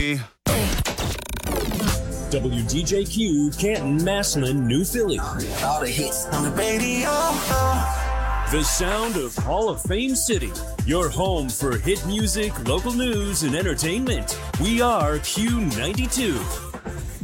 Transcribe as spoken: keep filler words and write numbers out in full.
W D J Q, Canton, Massillon, New Philly. All the hits on the radio. The sound of Hall of Fame City. Your home for hit music, local news, and entertainment. We are Q ninety-two.